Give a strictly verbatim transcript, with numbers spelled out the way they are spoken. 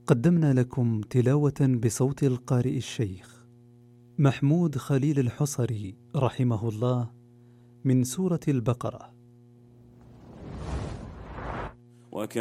قدمنا لكم تلاوة بصوت القارئ الشيخ محمود خليل الحصري رحمه الله من سورة البقرة.